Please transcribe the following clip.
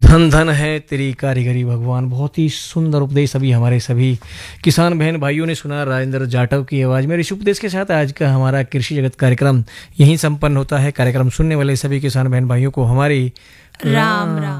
धन धन है तेरी कारीगरी भगवान। बहुत ही सुंदर उपदेश अभी हमारे सभी किसान बहन भाइयों ने सुना राजेंद्र जाटव की आवाज़ में। इस उपदेश के साथ आज का हमारा कृषि जगत कार्यक्रम यहीं संपन्न होता है। कार्यक्रम सुनने वाले सभी किसान बहन भाइयों को हमारी राम राम।